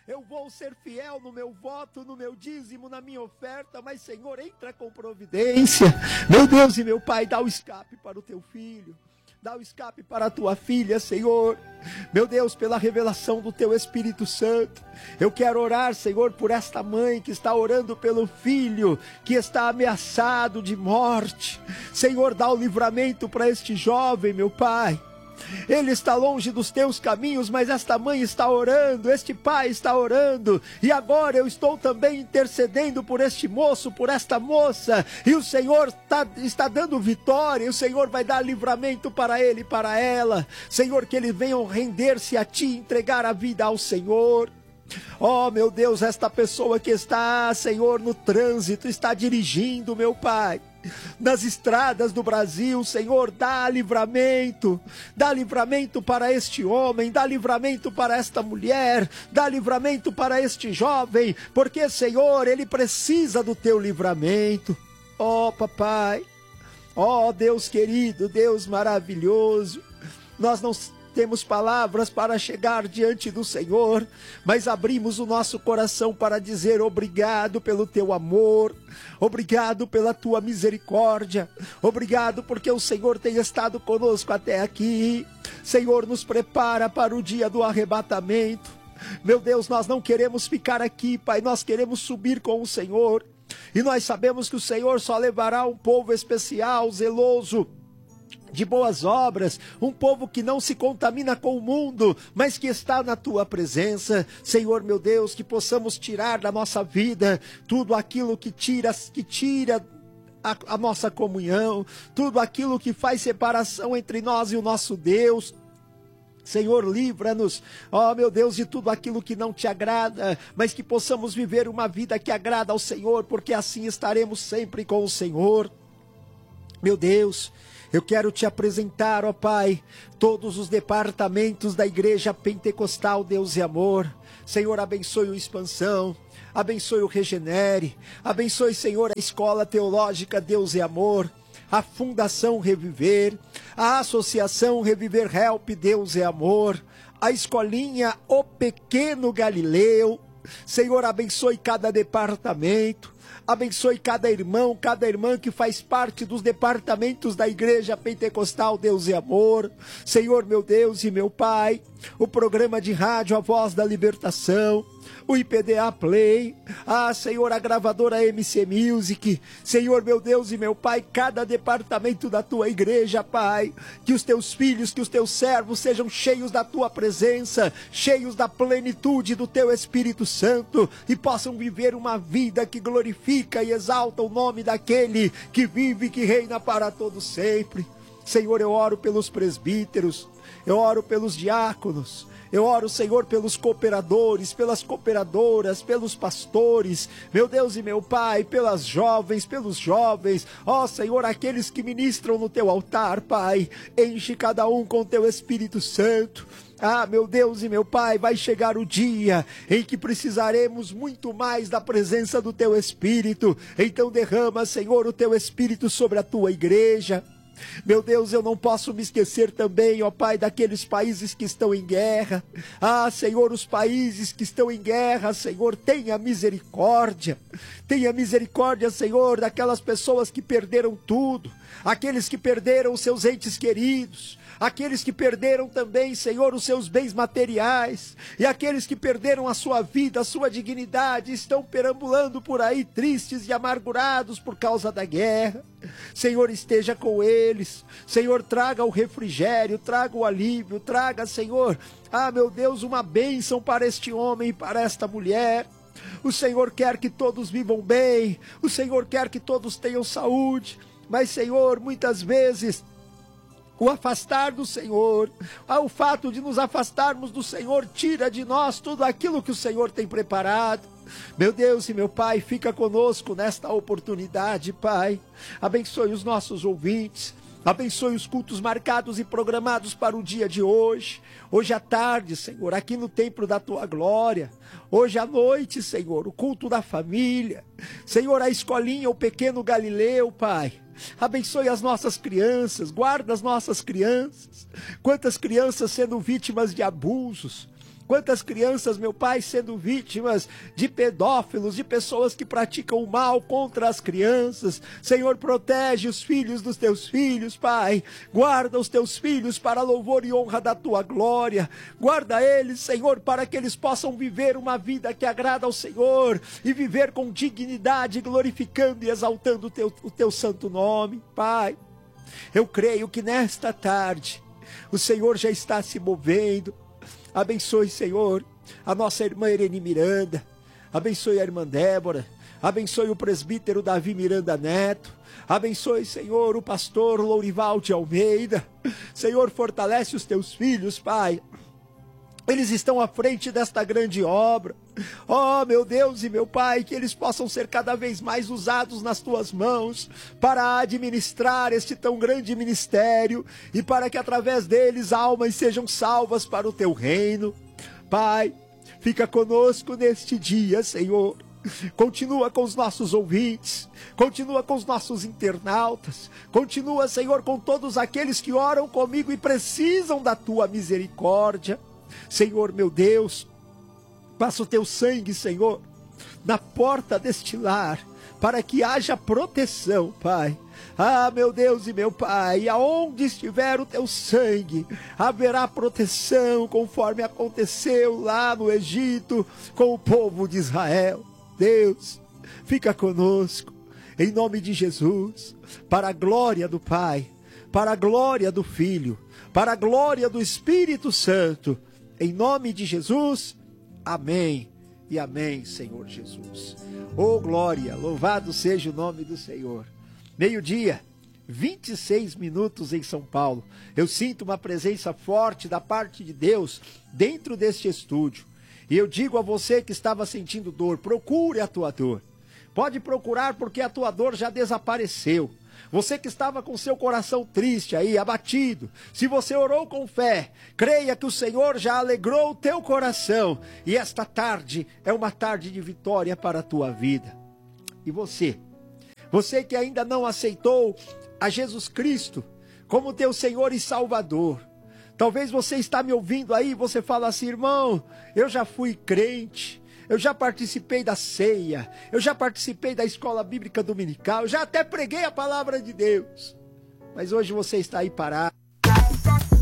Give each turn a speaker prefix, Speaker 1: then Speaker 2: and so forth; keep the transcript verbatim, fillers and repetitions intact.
Speaker 1: eu vou ser fiel no meu voto, no meu dízimo, na minha oferta, mas Senhor, entra com providência. Meu Deus e meu Pai, dá o escape para o teu filho. Dá o escape para a tua filha, Senhor. Meu Deus, pela revelação do teu Espírito Santo, eu quero orar, Senhor, por esta mãe que está orando pelo filho, que está ameaçado de morte. Senhor, dá o livramento para este jovem, meu Pai. Ele está longe dos teus caminhos, mas esta mãe está orando, este pai está orando, e agora eu estou também intercedendo por este moço, por esta moça, e o Senhor tá, está dando vitória, e o Senhor vai dar livramento para ele e para ela. Senhor, que eles venham render-se a Ti, entregar a vida ao Senhor. Oh, meu Deus, esta pessoa que está, Senhor, no trânsito, está dirigindo, meu Pai, nas estradas do Brasil, Senhor, dá livramento, dá livramento para este homem, dá livramento para esta mulher, dá livramento para este jovem, porque, Senhor, ele precisa do Teu livramento. Oh, Papai, oh, Deus querido, Deus maravilhoso, nós não temos palavras para chegar diante do Senhor, mas abrimos o nosso coração para dizer obrigado pelo teu amor, obrigado pela tua misericórdia, obrigado porque o Senhor tem estado conosco até aqui. Senhor, nos prepara para o dia do arrebatamento. Meu Deus, nós não queremos ficar aqui, Pai, nós queremos subir com o Senhor, e nós sabemos que o Senhor só levará um povo especial, zeloso, de boas obras, um povo que não se contamina com o mundo, mas que está na Tua presença. Senhor, meu Deus, que possamos tirar da nossa vida tudo aquilo que tira, que tira a, a nossa comunhão, tudo aquilo que faz separação entre nós e o nosso Deus. Senhor, livra-nos, ó meu Deus, de tudo aquilo que não Te agrada, mas que possamos viver uma vida que agrada ao Senhor, porque assim estaremos sempre com o Senhor. Meu Deus, eu quero Te apresentar, ó Pai, todos os departamentos da Igreja Pentecostal Deus e Amor. Senhor, abençoe o Expansão, abençoe o Regenere, abençoe, Senhor, a Escola Teológica Deus e Amor, a Fundação Reviver, a Associação Reviver Help Deus e Amor, a Escolinha O Pequeno Galileu. Senhor, abençoe cada departamento, abençoe cada irmão, cada irmã que faz parte dos departamentos da Igreja Pentecostal Deus e Amor. Senhor, meu Deus e meu Pai, o programa de rádio A Voz da Libertação, o I P D A Play, ah, Senhor, a gravadora M C Music. Senhor, meu Deus e meu Pai, cada departamento da Tua Igreja, Pai, que os Teus filhos, que os Teus servos sejam cheios da Tua presença, cheios da plenitude do Teu Espírito Santo, e possam viver uma vida que glorifica e exalta o nome daquele que vive e que reina para todo sempre. Senhor, eu oro pelos presbíteros, eu oro pelos diáconos, eu oro, Senhor, pelos cooperadores, pelas cooperadoras, pelos pastores, meu Deus e meu Pai, pelas jovens, pelos jovens, ó Senhor, aqueles que ministram no Teu altar, Pai, enche cada um com Teu Espírito Santo. Ah, meu Deus e meu Pai, vai chegar o dia em que precisaremos muito mais da presença do Teu Espírito, então derrama, Senhor, o Teu Espírito sobre a Tua Igreja. Meu Deus, eu não posso me esquecer também, ó Pai, daqueles países que estão em guerra. Ah, Senhor, os países que estão em guerra, Senhor, tenha misericórdia. Tenha misericórdia, Senhor, daquelas pessoas que perderam tudo, aqueles que perderam os seus entes queridos, aqueles que perderam também, Senhor, os seus bens materiais, e aqueles que perderam a sua vida, a sua dignidade, estão perambulando por aí tristes e amargurados por causa da guerra. Senhor, esteja com eles. Senhor, traga o refrigério, traga o alívio, traga, Senhor, ah, meu Deus, uma bênção para este homem e para esta mulher. O Senhor quer que todos vivam bem, o Senhor quer que todos tenham saúde, mas, Senhor, muitas vezes o afastar do Senhor, o fato de nos afastarmos do Senhor, tira de nós tudo aquilo que o Senhor tem preparado. Meu Deus e meu Pai, fica conosco nesta oportunidade, Pai. Abençoe os nossos ouvintes, abençoe os cultos marcados e programados para o dia de hoje. Hoje à tarde, Senhor, aqui no templo da Tua glória. Hoje à noite, Senhor, o culto da família. Senhor, a escolinha, o pequeno Galileu, Pai. Abençoe as nossas crianças, guarda as nossas crianças. Quantas crianças sendo vítimas de abusos, Quantas crianças, meu Pai, sendo vítimas de pedófilos, de pessoas que praticam o mal contra as crianças. Senhor, protege os filhos dos teus filhos, Pai. Guarda os teus filhos para louvor e honra da tua glória. Guarda eles, Senhor, para que eles possam viver uma vida que agrada ao Senhor e viver com dignidade, glorificando e exaltando o teu, o teu santo nome, Pai. Eu creio que nesta tarde o Senhor já está se movendo. Abençoe, Senhor, a nossa irmã Irene Miranda, abençoe a irmã Débora, abençoe o presbítero Davi Miranda Neto, abençoe, Senhor, o pastor Lourival de Almeida. Senhor, fortalece os teus filhos, Pai. Eles estão à frente desta grande obra. Oh, meu Deus e meu Pai, que eles possam ser cada vez mais usados nas tuas mãos para administrar este tão grande ministério e para que através deles almas sejam salvas para o teu reino. Pai, fica conosco neste dia, Senhor. Continua com os nossos ouvintes, continua com os nossos internautas, continua, Senhor, com todos aqueles que oram comigo e precisam da tua misericórdia. Senhor, meu Deus, passa o teu sangue, Senhor, na porta deste lar, para que haja proteção, Pai. Ah, meu Deus e meu Pai, aonde estiver o teu sangue, haverá proteção, conforme aconteceu lá no Egito com o povo de Israel. Deus, fica conosco, em nome de Jesus, para a glória do Pai, para a glória do Filho, para a glória do Espírito Santo. Em nome de Jesus, amém e amém, Senhor Jesus. Oh, glória, louvado seja o nome do Senhor. Meio-dia, vinte e seis minutos em São Paulo. Eu sinto uma presença forte da parte de Deus dentro deste estúdio. E eu digo a você que estava sentindo dor, procure a tua dor. Pode procurar porque a tua dor já desapareceu. Você que estava com seu coração triste aí, abatido, se você orou com fé, creia que o Senhor já alegrou o teu coração. E esta tarde é uma tarde de vitória para a tua vida. E você, você que ainda não aceitou a Jesus Cristo como teu Senhor e Salvador, talvez você está me ouvindo aí, você fala assim: irmão, eu já fui crente, eu já participei da ceia, eu já participei da escola bíblica dominical, eu já até preguei a palavra de Deus. Mas hoje você está aí parado,